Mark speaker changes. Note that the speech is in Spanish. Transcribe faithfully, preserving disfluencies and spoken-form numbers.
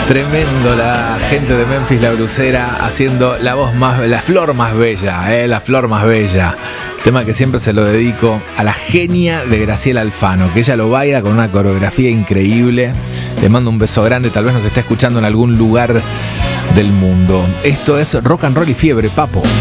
Speaker 1: Tremendo la gente de Memphis La Brucera haciendo la voz más, la flor más bella, eh, la flor más bella. Tema que siempre se lo dedico a la genia de Graciela Alfano, que ella lo baila con una coreografía increíble. Le mando un beso grande, tal vez nos esté escuchando en algún lugar del mundo. Esto es Rock and Roll y Fiebre, papo.